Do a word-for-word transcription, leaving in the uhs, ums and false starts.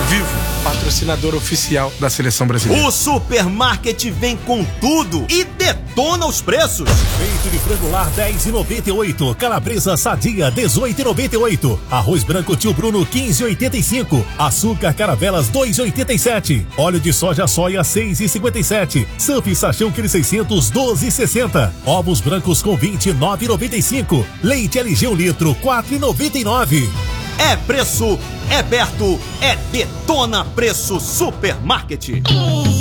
Vivo, patrocinador oficial da seleção brasileira. O supermarket vem com tudo e detona os preços. Peito de frango lar dez reais e noventa e oito centavos. Calabresa sadia dezoito reais e noventa e oito centavos. Arroz branco Tio Bruno quinze reais e oitenta e cinco centavos. Açúcar Caravelas dois reais e oitenta e sete centavos. Óleo de soja soia seis reais e cinquenta e sete centavos. Surf Sachão Quilo seiscentos doze reais e sessenta centavos. Ovos brancos com vinte e nove reais e noventa e cinco centavos. Leite L G um litro quatro reais e noventa e nove centavos. É preço, é perto, é Detona Preço Supermarket.